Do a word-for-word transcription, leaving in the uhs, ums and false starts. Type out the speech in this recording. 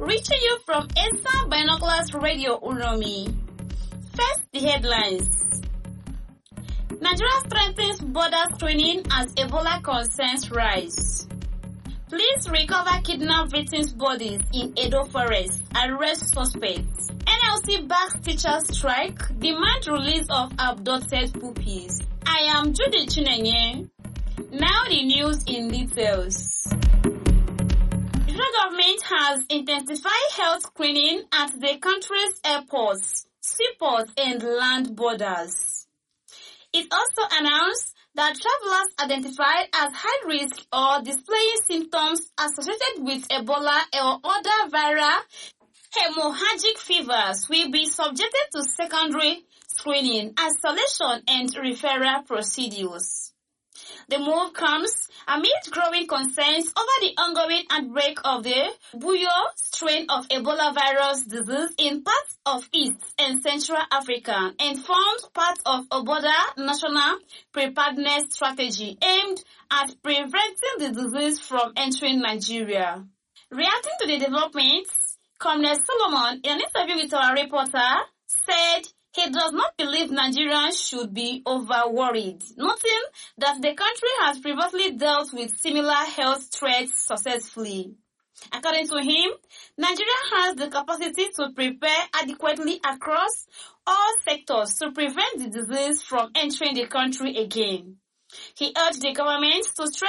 Reaching you from Esa Binoculars Radio Uromi. First, the headlines. Nigeria strengthens border screening as Ebola concerns rise. Police recover kidnapped victims' bodies in Edo Forest. Arrest suspects. N L C backs teachers' strike. Demand release of abducted puppies. I am Judy Chinenye. Now the news in details. The federal government has intensified health screening at the country's airports, seaports, and land borders. It also announced that travelers identified as high risk or displaying symptoms associated with Ebola or other viral hemorrhagic fevers will be subjected to secondary screening, isolation, and referral procedures. The move comes amid growing concerns over the ongoing outbreak of the Buyo strain of Ebola virus disease in parts of East and Central Africa and forms part of Oboda National Preparedness Strategy aimed at preventing the disease from entering Nigeria. Reacting to the developments, Comrade Solomon, in an interview with our reporter, said he does not believe Nigerians should be over-worried, noting that the country has previously dealt with similar health threats successfully. According to him, Nigeria has the capacity to prepare adequately across all sectors to prevent the disease from entering the country again. He urged the government to strengthen